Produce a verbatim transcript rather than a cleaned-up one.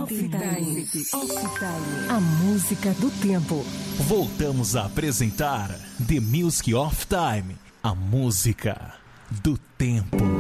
Off-Time. Off-Time. A música do tempo. Voltamos a apresentar The Music of Time. A música do tempo.